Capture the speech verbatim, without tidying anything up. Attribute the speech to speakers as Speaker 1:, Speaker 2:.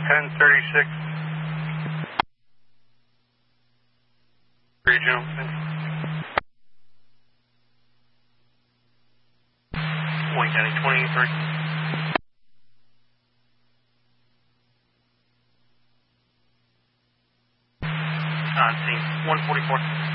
Speaker 1: ten thirty-six. Regional. Wayne County twenty-three. On scene one forty-four.